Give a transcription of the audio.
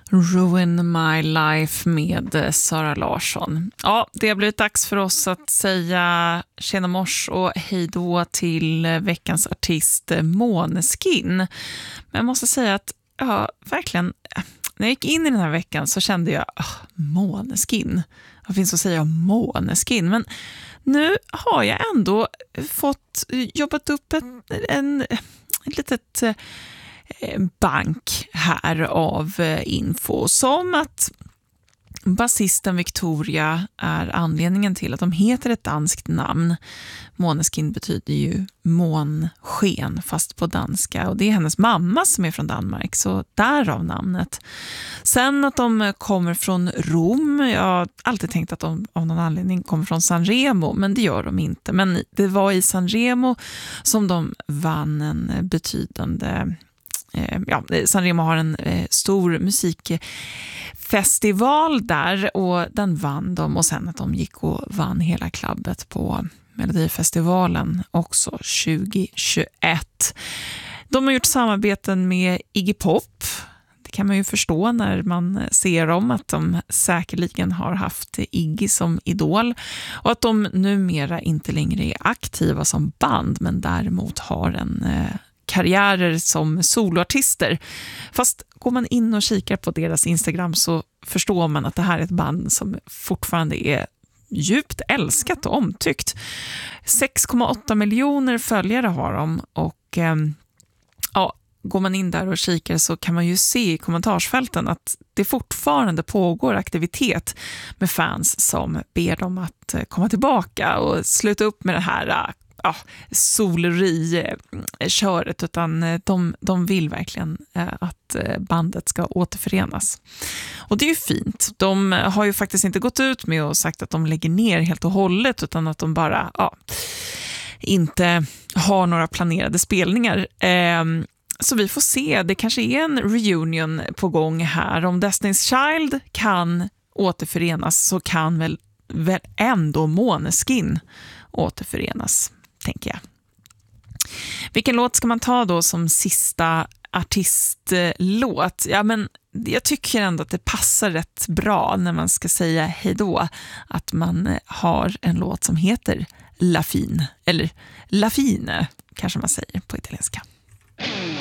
Ruin My Life med Sara Larsson. Ja, det har blivit dags för oss att säga tjena mors och hejdå till veckans artist Måneskin. Men jag måste säga att verkligen, när jag gick in i den här veckan så kände jag Måneskin. Vad finns att säga om Måneskin? Men nu har jag ändå fått jobbat upp en litet bank här av info, som att basisten Victoria är anledningen till att de heter ett danskt namn. Måneskin betyder ju månsken fast på danska, och det är hennes mamma som är från Danmark, så därav namnet. Sen att de kommer från Rom, jag har alltid tänkt att de av någon anledning kommer från Sanremo, men det gör de inte. Men det var i Sanremo som de vann en betydande... Sanremo har en stor musikfestival där, och den vann de, och sen att de gick och vann hela klubbet på Melodifestivalen också 2021. De har gjort samarbeten med Iggy Pop. Det kan man ju förstå när man ser dem, att de säkerligen har haft Iggy som idol, och att de numera inte längre är aktiva som band, men däremot har en karriärer som soloartister. Fast går man in och kikar på deras Instagram så förstår man att det här är ett band som fortfarande är djupt älskat och omtyckt. 6,8 miljoner följare har de, och går man in där och kikar så kan man ju se i kommentarsfälten att det fortfarande pågår aktivitet med fans som ber dem att komma tillbaka och sluta upp med det här soleri-köret, utan de vill verkligen att bandet ska återförenas. Och det är ju fint. De har ju faktiskt inte gått ut med och sagt att de lägger ner helt och hållet, utan att de bara inte har några planerade spelningar. Så vi får se, det kanske är en reunion på gång här. Om Destiny's Child kan återförenas så kan väl ändå Måneskin återförenas, tänker jag. Vilken låt ska man ta då som sista artistlåt? Ja, men jag tycker ändå att det passar rätt bra när man ska säga hejdå, att man har en låt som heter La Fine, eller La Fine kanske man säger på italienska.